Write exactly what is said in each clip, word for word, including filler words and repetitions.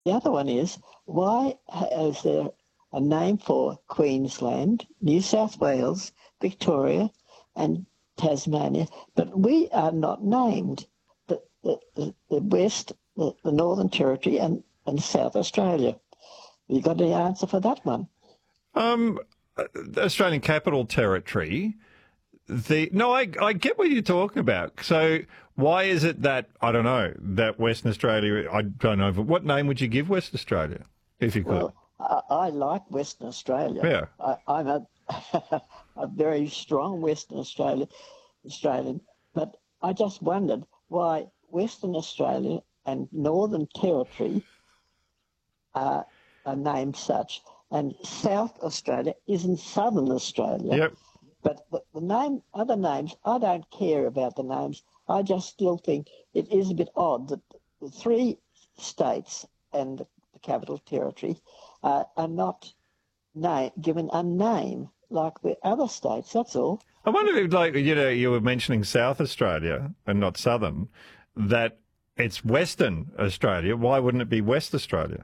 the other one is, why is there a name for Queensland, New South Wales, Victoria and Tasmania, but we are not named? The, the, the, the West, the, the Northern Territory and, and South Australia. Have you got any answer for that one? Um, the Australian Capital Territory. The no, I I get what you're talking about. So why is it that I don't know that Western Australia? I don't know. But what name would you give Western Australia if you could? Well, I, I like Western Australia. Yeah. I, I'm a a very strong Western Australia Australian, but I just wondered why Western Australia and Northern Territory are, are named such, and South Australia isn't Southern Australia. Yep. But the, the name, other names, I don't care about the names. I just still think it is a bit odd that the three states and the, the Capital Territory uh, are not name, given a name like the other states. That's all. I wonder if, like, you know, you were mentioning South Australia and not Southern, that it's Western Australia. Why wouldn't it be West Australia?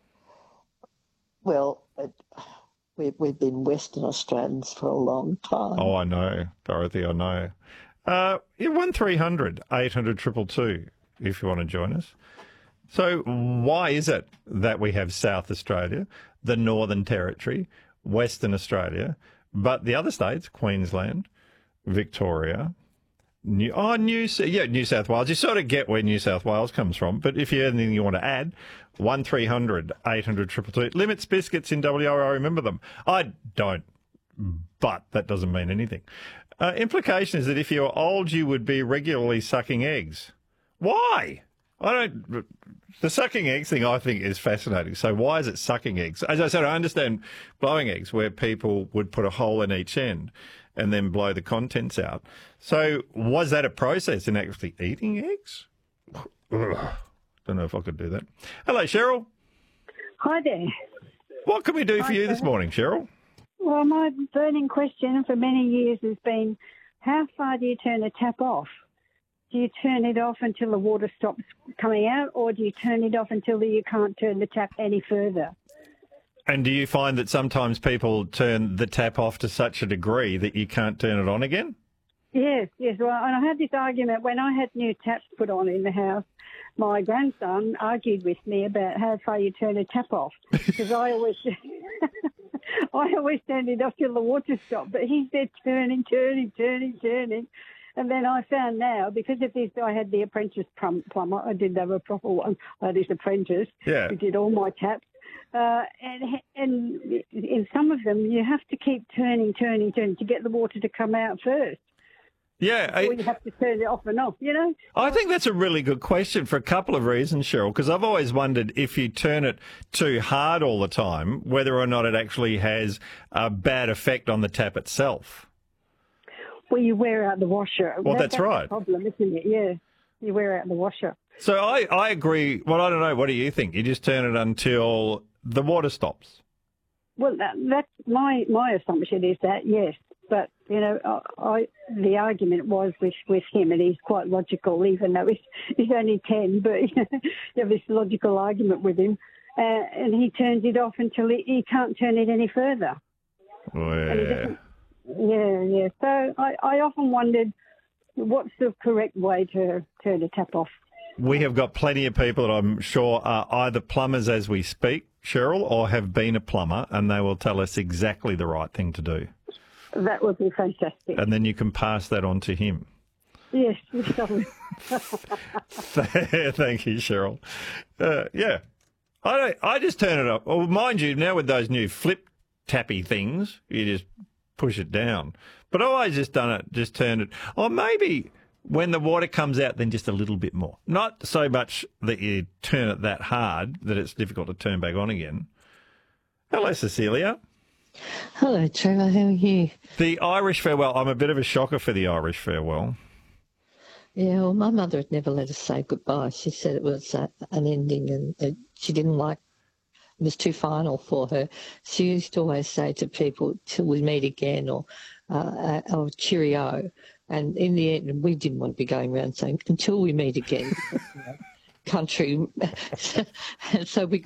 Well, it, we, we've been Western Australians for a long time. Oh, I know, Dorothy, I know. Uh, yeah, one three hundred eight hundred two two two if you want to join us. So why is it that we have South Australia, the Northern Territory, Western Australia, but the other states, Queensland, Victoria, New, oh, New, yeah, New South Wales. You sort of get where New South Wales comes from, but if you have anything you want to add, one three hundred eight hundred two two two. Limits biscuits in W R, I remember them. I don't, but that doesn't mean anything. Uh, implication is that if you were old, you would be regularly sucking eggs. Why? I don't. The sucking eggs thing, I think, is fascinating. So why is it sucking eggs? As I said, I understand blowing eggs, where people would put a hole in each end and then blow the contents out. So was that a process in actually eating eggs? Ugh. Don't know if I could do that. Hello, Cheryl. Hi there. What can we do Hi for you there. this morning, Cheryl? Well, my burning question for many years has been, how far do you turn the tap off? Do you turn it off until the water stops coming out, or do you turn it off until you can't turn the tap any further? And do you find that sometimes people turn the tap off to such a degree that you can't turn it on again? Yes, yes. Well, and I had this argument when I had new taps put on in the house. My grandson argued with me about how far you turn a tap off, because I always, I always turned it off till the water stopped. But he said turning, turning, turning, turning. And then I found now, because of this, I had the apprentice plum- plumber. I didn't have a proper one. I had his apprentice Yeah. who did all my taps. Uh, and and in some of them, you have to keep turning, turning, turning to get the water to come out first. Yeah. I, Or you have to turn it off and off, you know? I think that's a really good question for a couple of reasons, Cheryl, because I've always wondered if you turn it too hard all the time, whether or not it actually has a bad effect on the tap itself. Well, you wear out the washer. Well, That- that's right. the problem, isn't it? Yeah, you wear out the washer. So I, I agree. Well, I don't know. What do you think? You just turn it until the water stops. Well, that, that's my my assumption is that, yes. But, you know, I, I the argument was with, with him, and he's quite logical, even though he's, he's only ten, but you have this logical argument with him, uh, and he turns it off until he, he can't turn it any further. And he Yeah. doesn't- Yeah, yeah. So I, I often wondered, what's the correct way to turn a tap off? We have got plenty of people that I'm sure are either plumbers as we speak, Cheryl, or have been a plumber, and they will tell us exactly the right thing to do. That would be fantastic. And then you can pass that on to him. Yes, yes, I would. Thank you, Cheryl. Uh, yeah. I don't, I just turn it up. Well, mind you, now with those new flip tappy things, you just push it down. But I've always just done it, just turned it. Or maybe when the water comes out, then just a little bit more. Not so much that you turn it that hard that it's difficult to turn back on again. Hello, Cecilia. Hello, Trevor. How are you? The Irish farewell. I'm a bit of a shocker for the Irish farewell. Yeah, well, my mother had never let us say goodbye. She said it was uh, an ending, and uh, she didn't like it was too final for her. She used to always say to people, till we meet again, or, uh, or cheerio. And in the end, we didn't want to be going around saying, until we meet again, country. And so we